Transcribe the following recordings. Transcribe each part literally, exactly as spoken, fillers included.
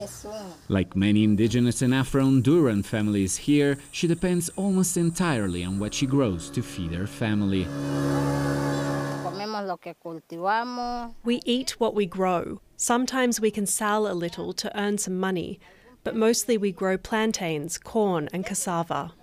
Like many indigenous and Afro-Honduran families here, she depends almost entirely on what she grows to feed her family. We eat what we grow. Sometimes we can sell a little to earn some money, but mostly we grow plantains, corn and cassava.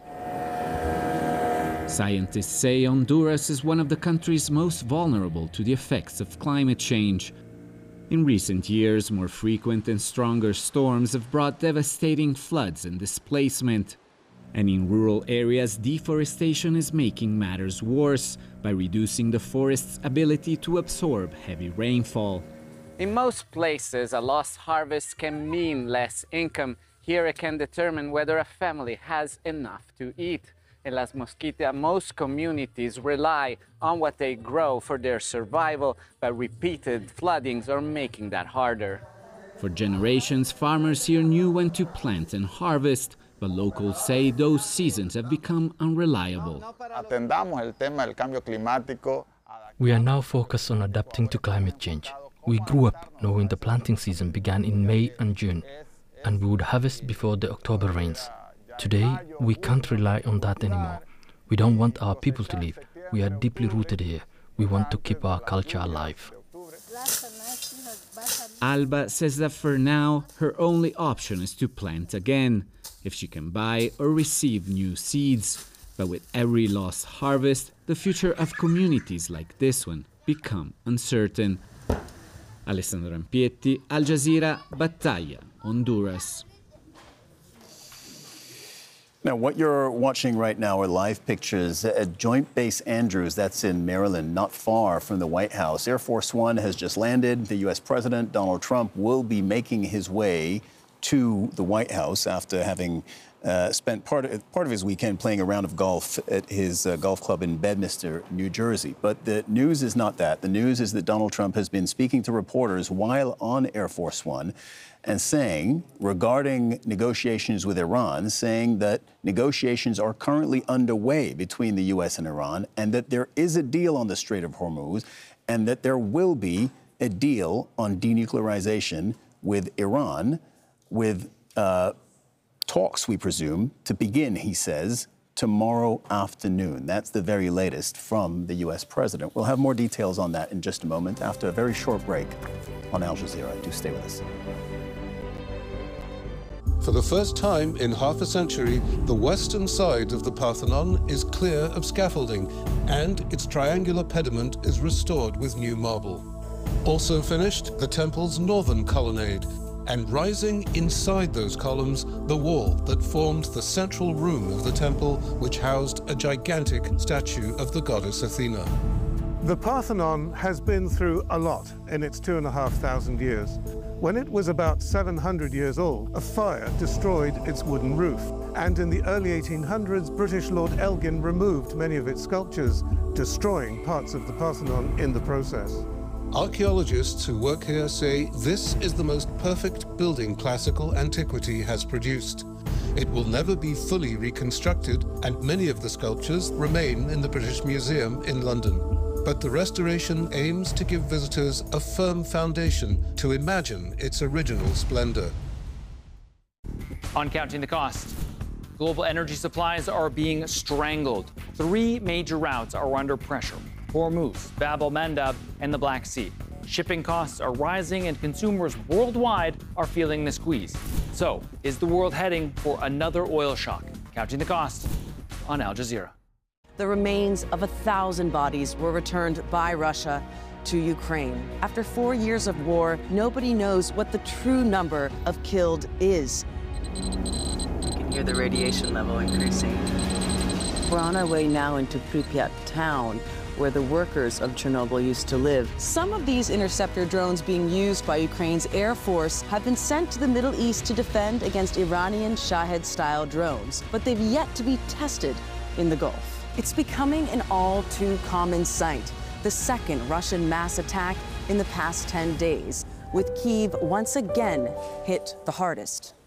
Scientists say Honduras is one of the countries most vulnerable to the effects of climate change. In recent years, more frequent and stronger storms have brought devastating floods and displacement. And in rural areas, deforestation is making matters worse by reducing the forest's ability to absorb heavy rainfall. In most places, a lost harvest can mean less income. Here it can determine whether a family has enough to eat. In Las Mosquitas, most communities rely on what they grow for their survival, but repeated floodings are making that harder. For generations, farmers here knew when to plant and harvest, but locals say those seasons have become unreliable. We are now focused on adapting to climate change. We grew up knowing the planting season began in May and June, and we would harvest before the October rains. Today, we can't rely on that anymore. We don't want our people to leave. We are deeply rooted here. We want to keep our culture alive. Alba says that for now, her only option is to plant again, if she can buy or receive new seeds. But with every lost harvest, the future of communities like this one become uncertain. Alessandro Rampietti, Al Jazeera, Battaglia, Honduras. Now, what you're watching right now are live pictures at Joint Base Andrews, that's in Maryland, not far from the White House. Air Force One has just landed. The U S President, Donald Trump, will be making his way to the White House after having uh, spent part of, part of his weekend playing a round of golf at his uh, golf club in Bedminster, New Jersey. But the news is not that. The news is that Donald Trump has been speaking to reporters while on Air Force One and saying, regarding negotiations with Iran, saying that negotiations are currently underway between the U S and Iran, and that there is a deal on the Strait of Hormuz, and that there will be a deal on denuclearization with Iran, with uh, talks, we presume, to begin, he says, tomorrow afternoon. That's the very latest from the U S president. We'll have more details on that in just a moment after a very short break on Al Jazeera. Do stay with us. For the first time in half a century, the western side of the Parthenon is clear of scaffolding, and its triangular pediment is restored with new marble. Also finished, the temple's northern colonnade, and rising inside those columns, the wall that formed the central room of the temple, which housed a gigantic statue of the goddess Athena. The Parthenon has been through a lot in its two and a half thousand years. When it was about seven hundred years old, a fire destroyed its wooden roof. And in the early eighteen hundreds, British Lord Elgin removed many of its sculptures, destroying parts of the Parthenon in the process. Archaeologists who work here say this is the most perfect building classical antiquity has produced. It will never be fully reconstructed, and many of the sculptures remain in the British Museum in London. But the restoration aims to give visitors a firm foundation to imagine its original splendor. On Counting the Cost, global energy supplies are being strangled. Three major routes are under pressure: Hormuz, Bab el-Mandeb, and the Black Sea. Shipping costs are rising, and consumers worldwide are feeling the squeeze. So, is the world heading for another oil shock? Counting the Cost on Al Jazeera. The remains of a thousand bodies were returned by Russia to Ukraine. After four years of war, nobody knows what the true number of killed is. You can hear the radiation level increasing. We're on our way now into Pripyat town, where the workers of Chernobyl used to live. Some of these interceptor drones being used by Ukraine's Air Force have been sent to the Middle East to defend against Iranian Shahed-style drones, but they've yet to be tested in the Gulf. It's becoming an all too common sight, the second Russian mass attack in the past ten days, with Kyiv once again hit the hardest.